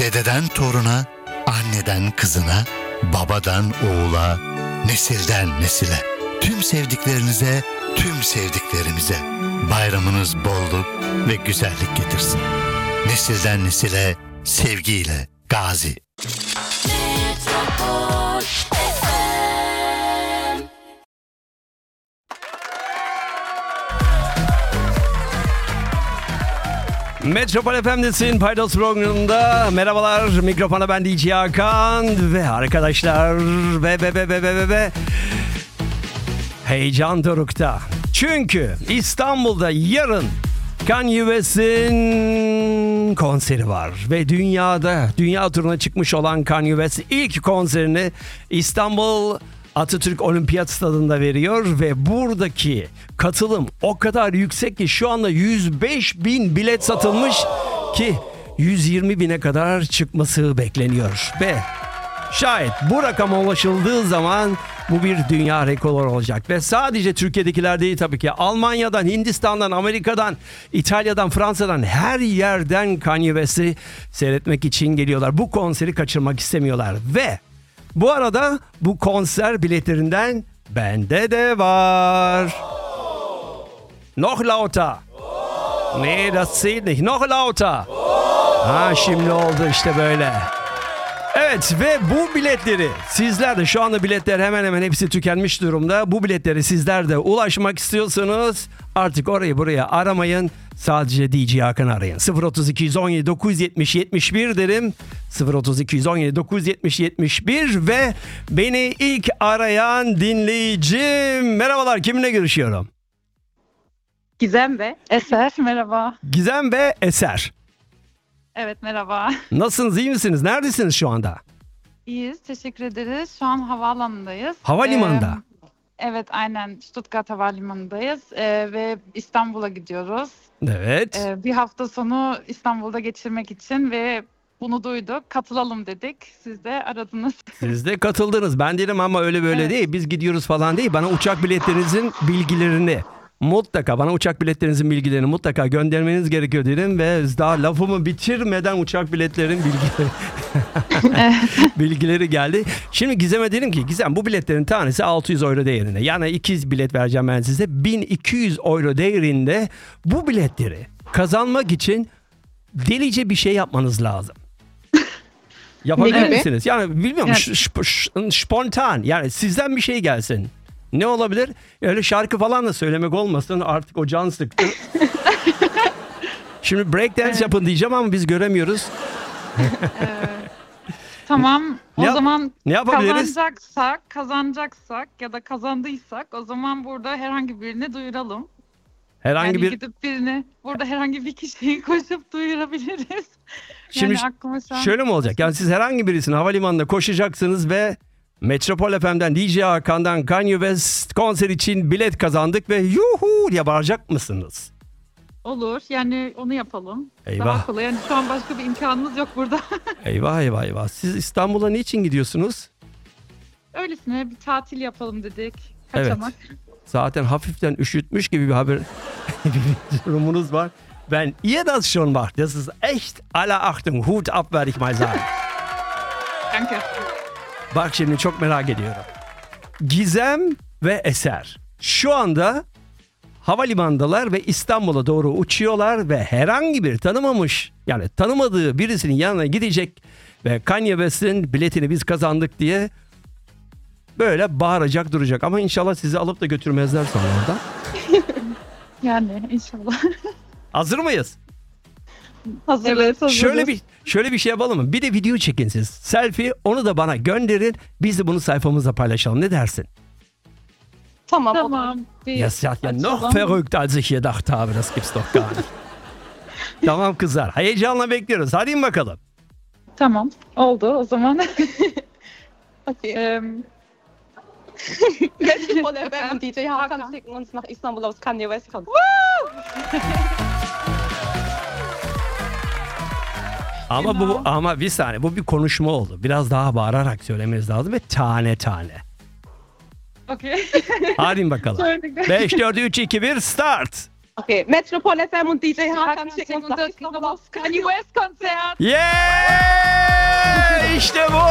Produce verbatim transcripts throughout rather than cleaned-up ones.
Dededen toruna, anneden kızına, babadan oğula, nesilden nesile. Tüm sevdiklerinize, tüm sevdiklerimize bayramınız bolluk ve güzellik getirsin. Nesilden nesile, sevgiyle Gazi. Metropol F M'desin, Paydos programında. Merhabalar, mikrofona ben D J Hakan ve arkadaşlar ve ve ve ve ve ve ve heyecan dorukta. Çünkü İstanbul'da yarın Kanye West'in konseri var ve dünyada, dünya turuna çıkmış olan Kanye West ilk konserini İstanbul Atatürk Olimpiyat Stadı'nda veriyor ve buradaki katılım o kadar yüksek ki şu anda yüz beş bin bilet satılmış ki yüz yirmi bine kadar çıkması bekleniyor. Ve şayet bu rakama ulaşıldığı zaman bu bir dünya rekoru olacak. Ve sadece Türkiye'dekiler değil tabii ki. Almanya'dan, Hindistan'dan, Amerika'dan, İtalya'dan, Fransa'dan her yerden Kanye West'i seyretmek için geliyorlar. Bu konseri kaçırmak istemiyorlar ve bu arada bu konser biletlerinden bende de var. Noch lauter. Nee, das zählt nicht. Noch lauter. Ha, şimdi oldu işte böyle. Evet ve bu biletleri sizler de, şu anda biletler hemen hemen hepsi tükenmiş durumda. Bu biletleri sizler de ulaşmak istiyorsanız artık orayı buraya aramayın. Sadece D J Hakan'ı arayın. sıfır otuz iki on yedi dokuz yüz yetmiş yetmiş bir derim. sıfır otuz iki on yedi dokuz yüz yetmiş yetmiş bir ve beni ilk arayan dinleyicim. Merhabalar, kiminle görüşüyorum? Gizem ve Eser, merhaba. Gizem ve Eser. Evet, merhaba. Nasılsınız, iyi misiniz? Neredesiniz şu anda? İyiyiz, teşekkür ederiz. Şu an havaalanındayız. Havalimanında. Ee, evet, aynen Stuttgart Havalimanı'ndayız ee, ve İstanbul'a gidiyoruz. Evet. Ee, bir hafta sonu İstanbul'da geçirmek için ve bunu duyduk, katılalım dedik. Siz de aradınız. Siz de katıldınız. Ben dedim ama öyle böyle Evet. değil. Biz gidiyoruz falan değil. Bana uçak biletlerinizin bilgilerini mutlaka, bana uçak biletlerinizin bilgilerini mutlaka göndermeniz gerekiyor dedim ve daha lafımı bitirmeden uçak biletlerin bilgileri bilgileri geldi. Şimdi Gizem'e dedim ki Gizem, bu biletlerin tanesi altı yüz euro değerinde. Yani iki bilet vereceğim ben size. bin iki yüz euro değerinde bu biletleri kazanmak için delice bir şey yapmanız lazım. Yapabilir Ne gibi? misiniz? Yani bilmiyorum, Evet. ş- ş- ş- spontan, yani sizden bir şey gelsin. Ne olabilir? Öyle şarkı falan da söylemek olmasın, artık o can sıktı. Şimdi breakdance Evet. yapın diyeceğim ama biz göremiyoruz. Tamam, o Ne yap- zaman Ne yapabiliriz? kazanacaksak, kazanacaksak ya da kazandıysak o zaman burada herhangi birini duyuralım. Herhangi yani bir gidip birini, burada herhangi bir kişiyi koşup duyurabiliriz. Şimdi yani aklıma şu an... şöyle mi olacak? Yani siz herhangi birisini havalimanında koşacaksınız ve Metropol F M'den D J Hakan'dan Kanye West konser için bilet kazandık ve yuhu diye bağıracak mısınız? Olur. Yani onu yapalım. Eyvah. Daha kolay. Yani şu an başka bir imkanımız yok burada. Eyvah eyvah eyvah. Siz İstanbul'a niçin gidiyorsunuz? Öylesine bir tatil yapalım dedik. Evet. Kaçamak. Zaten hafiften üşütmüş gibi bir haber bir durumunuz var. Ben ihr das schon macht, das ist echt aller Achtung. Hut ab, werde ich mal sagen. Danke. Bak şimdi çok merak ediyorum. Gizem ve Eser şu anda havalimanındalar ve İstanbul'a doğru uçuyorlar ve herhangi bir tanımamış, yani tanımadığı birisinin yanına gidecek ve Kanye West'in biletini biz kazandık diye böyle bağıracak duracak. Ama inşallah sizi alıp da götürmezler sonra oradan. Yani inşallah. Hazır mıyız? Hazırız. Evet, hazırız. Şöyle bir şöyle bir şey yapalım mı? Bir de video çekin siz. Selfie, onu da bana gönderin. Biz de bunu sayfamızda paylaşalım. Ne dersin? Tamam. Tamam. Bir Ja, seid ja açalım. noch verrückt, als ich gedacht habe. Das gibt's doch gar nicht. Tamam kızlar. Heyecanla bekliyoruz. Hadi in bakalım. Tamam. Oldu o zaman. Okay. Em, Metropol F M und D J Hakan schicken uns nach Istanbul aufs Kanye West Konzert. Ama bu ama bir saniye, bu bir konuşma oldu. Biraz daha bağırarak söylemeniz lazım ve tane tane. okay. Hadi in bakalım. Entschuldigung. beş, dört, üç, iki, bir, start. Okay, Metropol F M und D J Hakan Hakan schicken schicken uns uns nach das Istanbul Kanye aufs West Konzert. Yeah! İşte bu.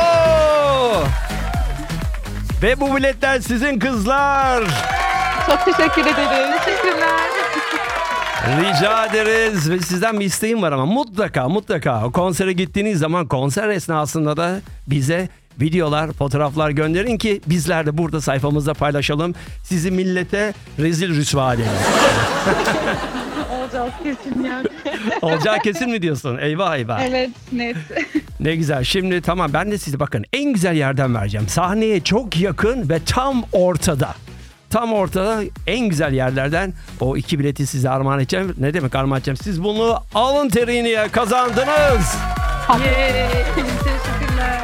Ve bu biletler sizin kızlar. Çok teşekkür ederim. Teşekkürler. Rica ederiz. Ve sizden bir isteğim var ama mutlaka mutlaka o konsere gittiğiniz zaman konser esnasında da bize videolar, fotoğraflar gönderin ki bizler de burada sayfamızda paylaşalım. Sizi millete rezil rüsva edelim. Olacağız kesin yani. Olacağı kesin mi diyorsun? Eyvah eyvah. Evet, net. Ne güzel. Şimdi tamam, ben de size bakın en güzel yerden vereceğim. Sahneye çok yakın ve tam ortada. Tam ortada en güzel yerlerden o iki bileti size armağan edeceğim. Ne demek armağan edeceğim? Siz bunu alın teriyle kazandınız. Yay. Teşekkürler.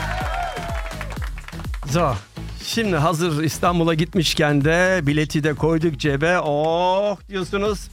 So, şimdi hazır İstanbul'a gitmişken de bileti de koyduk cebe. Oh diyorsunuz.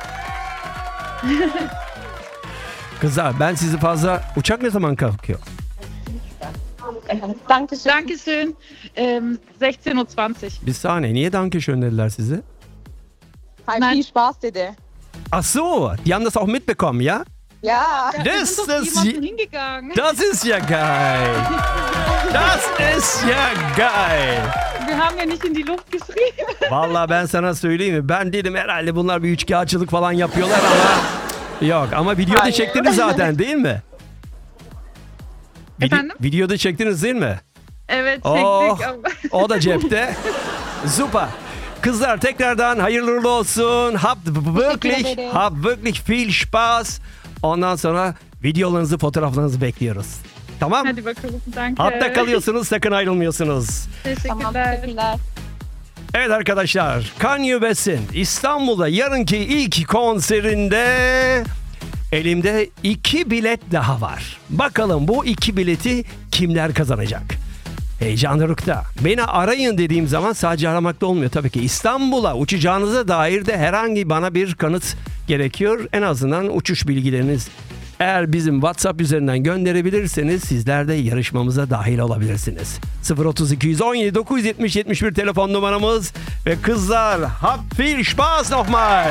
Kızlar, ben sizi fazla... Uçak ne zaman kalkıyor? Dankeschön. Dankeschön. Ähm, sechzehn Uhr zwanzig. Bir saniye, niye Dankeschön dediler size? Hayır, Nein. viel Spaß dedi. Ach so, die haben das auch mitbekommen, ja? Ja. Wir Das sind doch ist, jemanden hingegangen. das ist ja geil. Das ist ja geil. Wir haben ja nicht in die Luft geschrieben. Vallahi ben sana söyleyeyim mi? Ben dedim herhalde bunlar bir üçkağıtçılık falan yapıyorlar ama yok. Ama videoda Hayır. çektiniz zaten değil mi? Vide- Efendim? Videoda çektiniz değil mi? Evet, Oh, çektik ama. o da cepte. Süper. Kızlar tekrardan hayırlı uğurlu olsun. Habt wirklich, ederim. habt wirklich viel Spaß. Ondan sonra videolarınızı, fotoğraflarınızı bekliyoruz. Tamam? Hadi bakalım. Danke. Hatta kalıyorsunuz, sakın ayrılmıyorsunuz. Tamam, Teşekkürler. teşekkürler. Evet arkadaşlar, Kanye West'in İstanbul'da yarınki ilk konserinde elimde iki bilet daha var. Bakalım bu iki bileti kimler kazanacak? Heyecan dorukta. Beni arayın dediğim zaman sadece aramakta olmuyor tabii ki. İstanbul'a uçacağınıza dair de herhangi bana bir kanıt gerekiyor. En azından uçuş bilgileriniz. Eğer bizim WhatsApp üzerinden gönderebilirseniz sizler de yarışmamıza dahil olabilirsiniz. sıfır otuz iki yüz on yedi dokuz yüz yetmiş yetmiş bir telefon numaramız ve kızlar habt viel Spaß nochmal.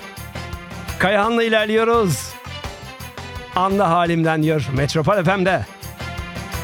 Kayahan'la ilerliyoruz. Anla halimden diyor Metropol F M'de.